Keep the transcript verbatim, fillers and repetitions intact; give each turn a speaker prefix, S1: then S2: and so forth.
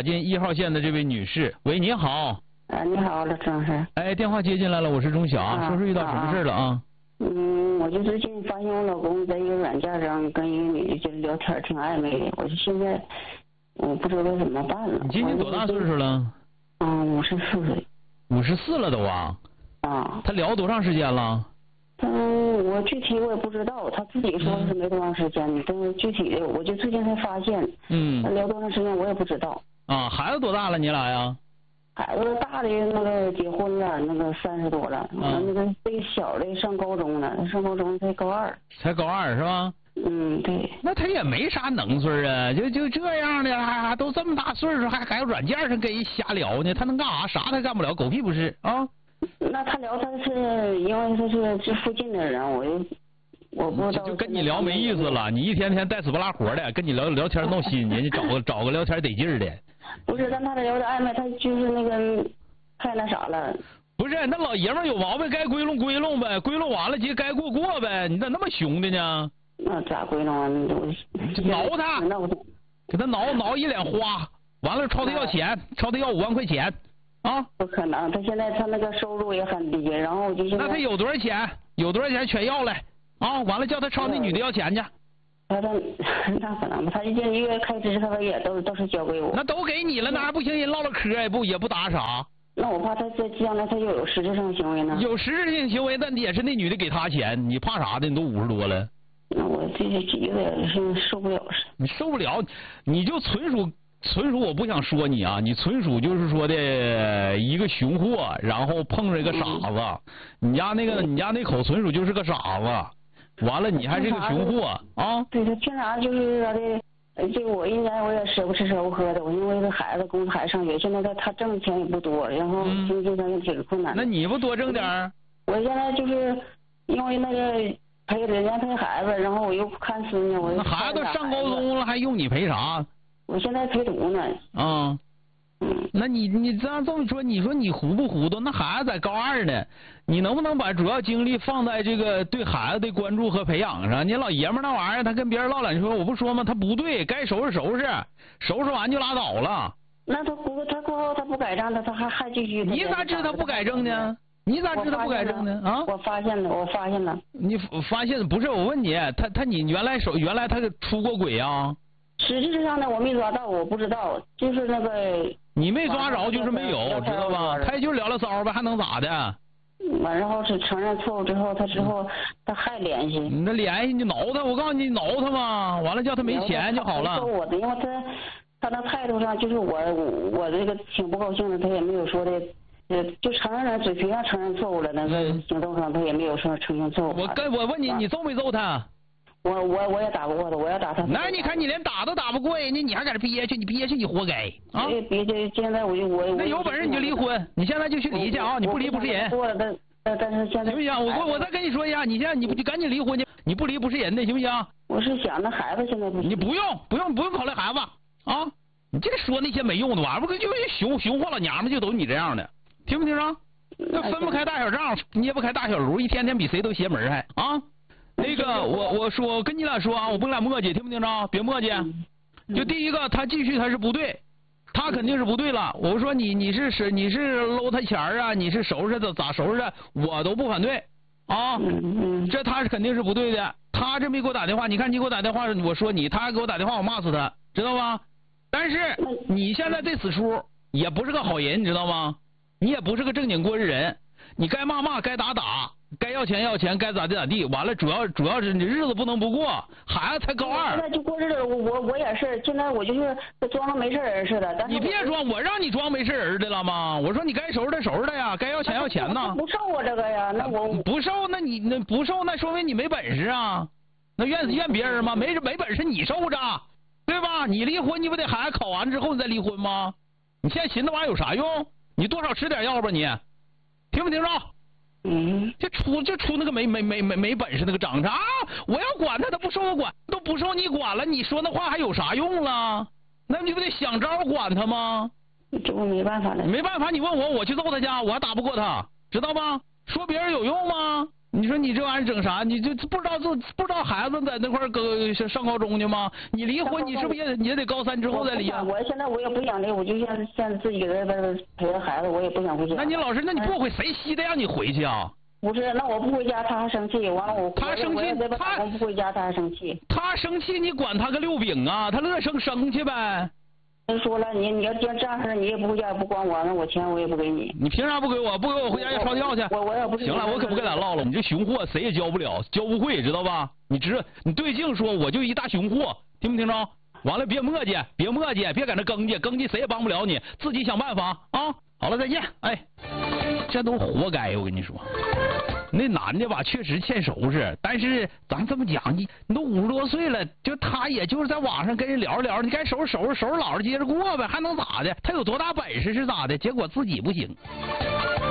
S1: 打进一号线的这位女士，喂，你好。
S2: 啊，你好，老张是。
S1: 哎，电话接进来了，我是钟晓，啊、说说遇到什么事了啊？
S2: 嗯，我就最近发现我老公在一个软件上跟一个女的就聊天挺暧昧的，我就现在我不知道怎么办了。
S1: 你今年多大岁数了？
S2: 嗯，五十四岁。
S1: 五十四了都啊？
S2: 啊。
S1: 他聊多长时间了？
S2: 嗯，我具体我也不知道，他自己说是没多长时间，嗯、但是具体的我就最近才发现。
S1: 嗯。
S2: 他聊多长时间我也不知道。
S1: 啊，孩子多大了？你俩呀？
S2: 孩子大的那个结婚了，那个三十多了，嗯、那个最小的上高中了，上高中才高二。
S1: 才高二是吧？
S2: 嗯，对。
S1: 那他也没啥能岁啊，就就这样的，还还都这么大岁数，还还有软件上跟人瞎聊呢，他能干啥？啥他干不了，狗屁不是啊。
S2: 那他聊他是因为他是这附近的人，我就我不知道。
S1: 就跟你聊没意思了，你一天天带死不拉活的，跟你聊聊天闹心去，你找个找个聊天得劲儿的。
S2: 不是，但他这聊的暧昧，他就是那个太那啥了。
S1: 不是，那老爷们有毛病，该归拢归拢呗，归拢完了就该过过呗，你咋那么凶的呢？
S2: 那咋归拢啊？
S1: 你挠他，给他挠挠一脸花，完了朝他要钱，朝他要五万块钱啊！
S2: 不可能，他现在他那个收入也很低，然后就现在。
S1: 那他有多少钱？有多少钱全要来啊！完了叫他朝那女的要钱去。
S2: 他他那可能吧，他一个月开支他也都都是交给我。
S1: 那都给你了，那还不行？人唠唠嗑也不也不打赏。
S2: 那我怕他这将来他又有实质性行为呢。
S1: 有实质性行为，但也是那女的给他钱，你怕啥的？你都五十多了。
S2: 那我这这有点是受不了是。
S1: 你受不了，你就纯属纯属我不想说你啊，你纯属就是说的一个熊货，然后碰着一个傻子，嗯、你家那个你家那口纯属就是个傻子。完了，你还是个穷货啊！
S2: 对，他凭啥就是说的，这我一年我也舍不吃舍不喝的，我因为这孩子供孩子上学，现在他他挣的钱也不多，然后经济上也挺困难、
S1: 嗯。那你不多挣点儿？
S2: 我现在就是因为那个陪人家陪孩子，然后我又看孙子，我
S1: 那孩子上高中了，还用你陪啥？
S2: 我现在陪读呢。
S1: 啊。嗯，那你你这样这么说，你说你糊不糊涂？那孩子在高二呢，你能不能把主要精力放在这个对孩子的关注和培养上？你老爷们那玩意儿，他跟别人唠两句，我不说吗？他不对，该收拾收拾，收拾完就拉倒了。
S2: 那他不，他过后他不改正，他他还还继续。
S1: 你咋知道他不改正呢？你咋知道他不改正呢？啊？
S2: 我发现了，我发现了。
S1: 你发现不是？我问你，他他你原来手原来他出过轨啊？
S2: 实质上呢，我没抓到，我不知道，就是那个。
S1: 你没抓着就是没有，知道吧？他也就聊聊骚呗，还能咋的？
S2: 完，然后是承认错误之后，他之后他还联系。
S1: 那联系你挠他，我告诉你挠他嘛，完了叫他没钱就好了。
S2: 他我的，因为他他那态度上就是我我这个挺不高兴的，他也没有说的，呃，就承认了嘴皮上承认错误了，那个行动上他也没有说承认错误。
S1: 我跟我问你，你揍没揍他？
S2: 我我我也打不过他，我要打他。
S1: 那你看你连打都打不过人家，你还在这憋屈，你憋屈你活该啊！
S2: 憋屈，现在我就我
S1: 那有本事你就离婚，你现在就去离去啊！你不离不是人。
S2: 过了，但但但是现在
S1: 行不行？我我我再跟你说一下，你现在你不就赶紧离婚去？你不离不是人的，行不行？
S2: 我是想那孩子现在不行。
S1: 你不用不用不用考虑孩子啊！你这说那些没用的玩意儿，不就熊熊货老娘们就都你这样的，听没听着？那分不开大小账，捏不开大小炉，一天天比谁都邪门还啊！那个，我我说我跟你俩说啊，我不跟俩磨叽，听没听着？别磨叽。就第一个，他继续他是不对，他肯定是不对了。我说你你是是你是搂他钱啊，你是收拾的咋收拾的，我都不反对啊。这他是肯定是不对的。他这没给我打电话，你看你给我打电话，我说你，他给我打电话，我骂死他，知道吧？但是你现在这死叔也不是个好人，你知道吗？你也不是个正经过日人，你该骂骂，该打打。该要钱要钱，该咋地咋地。完了，主要主要是你日子不能不过，孩子才高二。
S2: 现在就过日子，我我我也是，现在我就是装个没事人似的。但是
S1: 你别装，我让你装没事人的了吗？我说你该收拾的收拾的呀，该要钱要钱呢。
S2: 不受我这个呀，那我
S1: 不受，那你那不受，那说明你没本事啊。那怨怨别人吗？没没本事你受着，对吧？你离婚你不得孩子考完之后你再离婚吗？你现在寻那玩意儿有啥用？你多少吃点药吧你，听没听着？
S2: 嗯，
S1: 就出就出那个没没没没没本事那个张张啊！我要管他，他不受我管，都不受你管了，你说那话还有啥用了？那你不得想招管他吗？
S2: 这不没办法了。
S1: 没办法，你问我，我去揍他去，我还打不过他，知道吗？说别人有用吗？ 你说你这玩意儿整啥？你就不知道就不知道孩子在那块儿搁上高中去吗？你离婚，你是不是也也得高三之后再离啊？
S2: 我现在我也不想离，我就现现在自己在这陪着孩子，我也不想回家。
S1: 那你老师，那你不回，谁稀得让你回去啊？
S2: 不是，那我不回家，他还生气。完了我
S1: 他生气，
S2: 他不回家，他还生气。
S1: 他生气，你管他个六饼啊？他乐生生去呗。
S2: 他说了，你你要这样这样式，你也不回家，也不管我，那我钱我也不给你。
S1: 你凭啥不给我？不给我回家要烧掉去。
S2: 我我要不
S1: 行了，我可不跟咱唠了。你这熊货谁也教不了，教不会，知道吧？你知你对镜说，我就一大熊货，听没听着？完了别磨叽，别磨叽，别搁那更叽更叽，谁也帮不了你，自己想办法啊！好了，再见。哎，这都活该，我跟你说。那男的吧，确实欠收拾，但是咱这么讲，你你都五十多岁了，就他也就是在网上跟人聊聊，你该收拾收拾收拾，老实接着过呗，还能咋的？他有多大本事是咋的？结果自己不行。